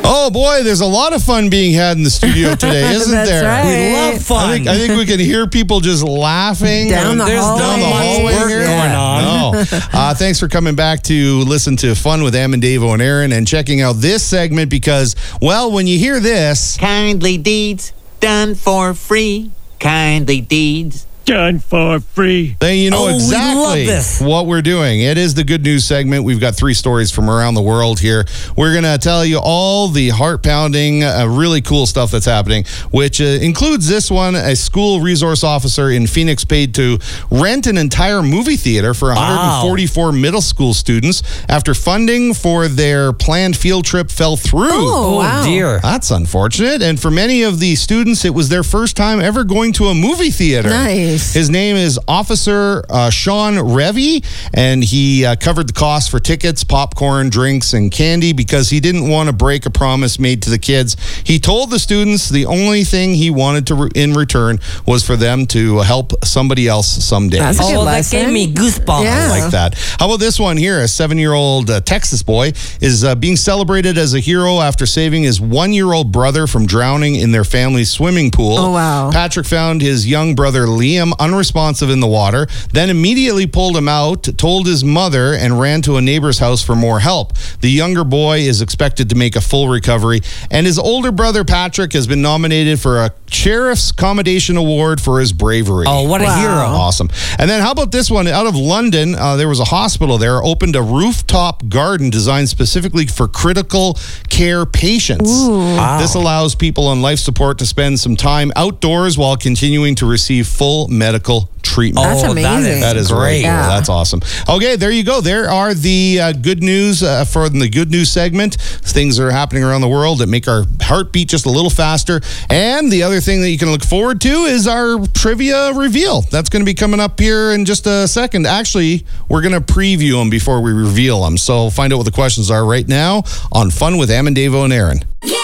Oh boy, there's a lot of fun being had in the studio today, isn't That's there? right. We love fun. I think we can hear people just laughing Down the There's hallway. not much hallway work here. going on. No. Thanks for coming back to listen to Fun with Em and Davo and Aaron and checking out this segment because, well, when you hear this, Kindly deeds done for free. Kindly deeds Done for free. then you know Oh, we exactly love this. what we're doing. It is the good news segment. We've got 3 stories from around the world here. We're going to tell you all the heart-pounding, really cool stuff that's happening, which includes this one. A school resource officer in Phoenix paid to rent an entire movie theater for 144 middle school students after funding for their planned field trip fell through. Oh, wow. Dear. That's unfortunate. And for many of the students, it was their first time ever going to a movie theater. Nice. His name is Officer Sean Revy, and he covered the cost for tickets, popcorn, drinks, and candy because he didn't want to break a promise made to the kids. He told the students the only thing he wanted to in return was for them to help somebody else someday. That's a good Oh, that lesson. gave me goosebumps. Yeah. I like that. How about this one here? A 7-year-old Texas boy is being celebrated as a hero after saving his 1-year-old brother from drowning in their family's swimming pool. Oh, wow. Patrick found his young brother Liam unresponsive in the water, then immediately pulled him out, told his mother, and ran to a neighbor's house for more help. The younger boy is expected to make a full recovery, and his older brother Patrick has been nominated for a Sheriff's Commendation Award for his bravery. Oh, what a Wow. hero. Awesome. And then how about this one? Out of London, there was a hospital there, opened a rooftop garden designed specifically for critical care patients. Wow. This allows people on life support to spend some time outdoors while continuing to receive full medical treatment. That's amazing. That is great. great. Yeah. That's awesome. Okay, there you go. There are the good news for the good news segment. Things are happening around the world that make our heartbeat just a little faster. And the other thing that you can look forward to is our trivia reveal. That's going to be coming up here in just a second. Actually, we're going to preview them before we reveal them. So find out what the questions are right now on Fun with Em and Davo and Aaron. Yeah!